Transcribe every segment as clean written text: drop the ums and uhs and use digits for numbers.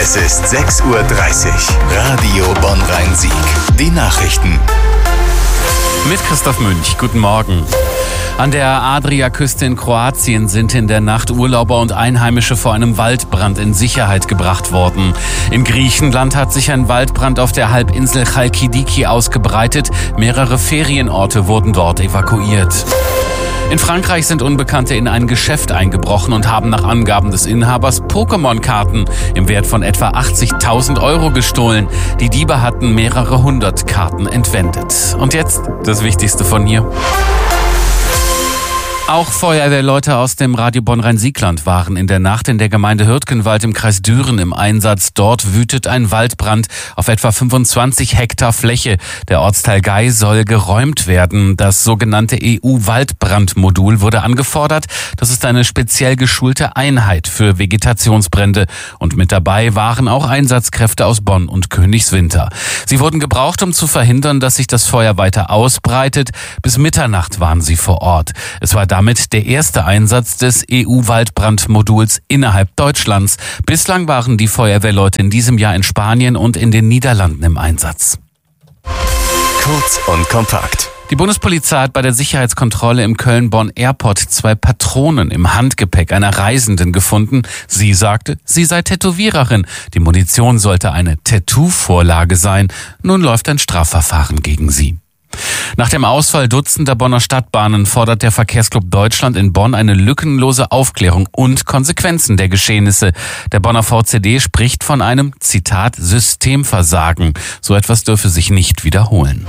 Es ist 6:30 Uhr. Radio Bonn-Rhein-Sieg. Die Nachrichten. Mit Christoph Münch. Guten Morgen. An der Adriaküste in Kroatien sind in der Nacht Urlauber und Einheimische vor einem Waldbrand in Sicherheit gebracht worden. In Griechenland hat sich ein Waldbrand auf der Halbinsel Chalkidiki ausgebreitet. Mehrere Ferienorte wurden dort evakuiert. In Frankreich sind Unbekannte in ein Geschäft eingebrochen und haben nach Angaben des Inhabers Pokémon-Karten im Wert von etwa 80.000 Euro gestohlen. Die Diebe hatten mehrere hundert Karten entwendet. Und jetzt das Wichtigste von hier. Auch Feuerwehrleute aus dem Radio Bonn-Rhein-Sieg-Land waren in der Nacht in der Gemeinde Hürtgenwald im Kreis Düren im Einsatz. Dort wütet ein Waldbrand auf etwa 25 Hektar Fläche. Der Ortsteil Gey soll geräumt werden. Das sogenannte EU-Waldbrandmodul wurde angefordert. Das ist eine speziell geschulte Einheit für Vegetationsbrände. Und mit dabei waren auch Einsatzkräfte aus Bonn und Königswinter. Sie wurden gebraucht, um zu verhindern, dass sich das Feuer weiter ausbreitet. Bis Mitternacht waren sie vor Ort. Es war damit der erste Einsatz des EU-Waldbrandmoduls innerhalb Deutschlands. Bislang waren die Feuerwehrleute in diesem Jahr in Spanien und in den Niederlanden im Einsatz. Kurz und kompakt. Die Bundespolizei hat bei der Sicherheitskontrolle im Köln-Bonn Airport 2 Patronen im Handgepäck einer Reisenden gefunden. Sie sagte, sie sei Tätowiererin. Die Munition sollte eine Tattoo-Vorlage sein. Nun läuft ein Strafverfahren gegen sie. Nach dem Ausfall dutzender Bonner Stadtbahnen fordert der Verkehrsclub Deutschland in Bonn eine lückenlose Aufklärung und Konsequenzen der Geschehnisse. Der Bonner VCD spricht von einem, Zitat, Systemversagen. So etwas dürfe sich nicht wiederholen.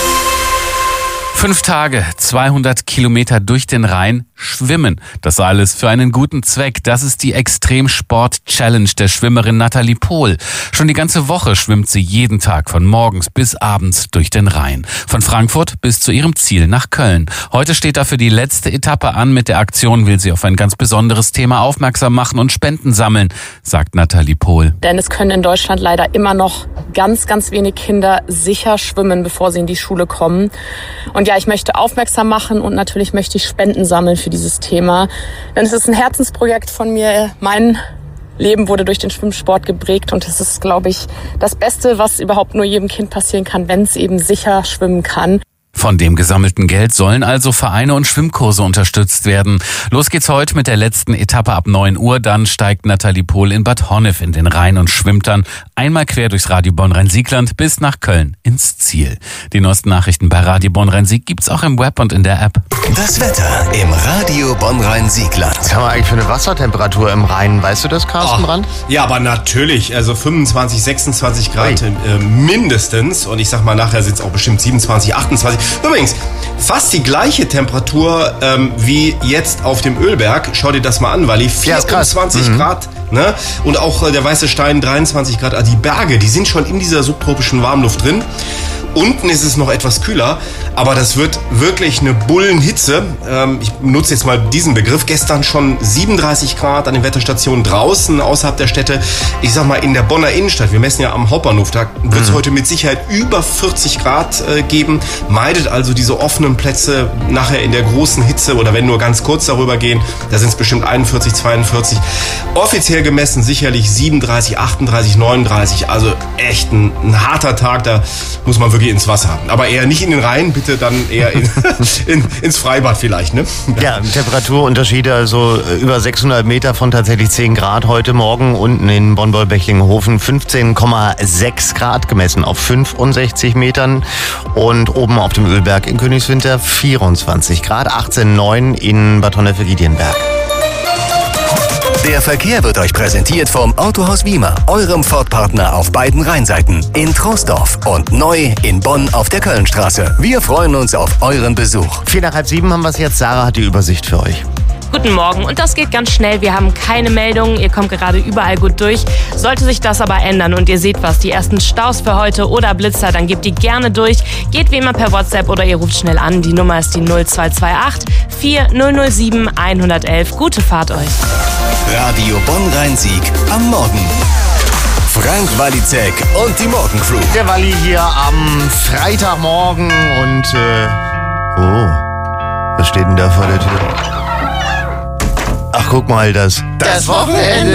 5 Tage, 200 Kilometer durch den Rhein schwimmen. Das alles für einen guten Zweck. Das ist die Extremsport-Challenge der Schwimmerin Nathalie Pohl. Schon die ganze Woche schwimmt sie jeden Tag von morgens bis abends durch den Rhein. Von Frankfurt bis zu ihrem Ziel nach Köln. Heute steht dafür die letzte Etappe an. Mit der Aktion will sie auf ein ganz besonderes Thema aufmerksam machen und Spenden sammeln, sagt Nathalie Pohl. Denn es können in Deutschland leider immer noch ganz wenig Kinder sicher schwimmen, bevor sie in die Schule kommen. Und ja, ich möchte aufmerksam machen und natürlich möchte ich Spenden sammeln für dieses Thema. Denn es ist ein Herzensprojekt von mir. Mein Leben wurde durch den Schwimmsport geprägt und es ist, glaube ich, das Beste, was überhaupt nur jedem Kind passieren kann, wenn es eben sicher schwimmen kann. Von dem gesammelten Geld sollen also Vereine und Schwimmkurse unterstützt werden. Los geht's heute mit der letzten Etappe ab 9 Uhr. Dann steigt Nathalie Pohl in Bad Honnef in den Rhein und schwimmt dann einmal quer durchs Radio Bonn-Rhein-Sieg-Land bis nach Köln ins Ziel. Die neuesten Nachrichten bei Radio Bonn-Rhein-Sieg gibt's auch im Web und in der App. Das Wetter im Radio Bonn-Rhein-Sieg-Land. Was haben wir eigentlich für eine Wassertemperatur im Rhein? Weißt du das, Carsten Brandt? Ja, aber natürlich. Also 25, 26 Grad mindestens. Und ich sag mal, nachher sind es auch bestimmt 27, 28. Übrigens, fast die gleiche Temperatur wie jetzt auf dem Ölberg. Schau dir das mal an, Wally. 24 Grad. Ne? Und auch der Weiße Stein 23 Grad. Also die Berge, die sind schon in dieser subtropischen Warmluft drin. Unten ist es noch etwas kühler, aber das wird wirklich eine Bullenhitze. Ich benutze jetzt mal diesen Begriff. Gestern schon 37 Grad an den Wetterstationen draußen, außerhalb der Städte. Ich sag mal, in der Bonner Innenstadt, wir messen ja am Hauptbahnhof, da wird es heute mit Sicherheit über 40 Grad geben. Meidet also diese offenen Plätze nachher in der großen Hitze oder wenn nur ganz kurz darüber gehen. Da sind es bestimmt 41, 42. Offiziell gemessen sicherlich 37, 38, 39. Also echt ein harter Tag, da muss man wirklich ins Wasser. Aber eher nicht in den Rhein, bitte dann eher ins Freibad vielleicht, ne? Ja, Temperaturunterschiede, also über 600 Meter von tatsächlich 10 Grad heute Morgen. Unten in Bonn-Boll-Bechlingenhofen 15,6 Grad gemessen auf 65 Metern. Und oben auf dem Ölberg in Königswinter 24 Grad, 18,9 in Bad Honnef-Giedienberg. Der Verkehr wird euch präsentiert vom Autohaus Wiemer, eurem Ford-Partner auf beiden Rheinseiten, in Troisdorf und neu in Bonn auf der Kölnstraße. Wir freuen uns auf euren Besuch. 6:45 haben wir es jetzt. Sarah hat die Übersicht für euch. Guten Morgen und das geht ganz schnell. Wir haben keine Meldungen, ihr kommt gerade überall gut durch. Sollte sich das aber ändern und ihr seht was, die ersten Staus für heute oder Blitzer, dann gebt die gerne durch. Geht wie immer per WhatsApp oder ihr ruft schnell an. Die Nummer ist die 0228 4007 111. Gute Fahrt euch. Radio Bonn-Rhein-Sieg am Morgen. Frank Walizek und die Morgencrew. Der Walli hier am Freitagmorgen und was steht denn da vor der Tür? Ach, guck mal, das Wochenende.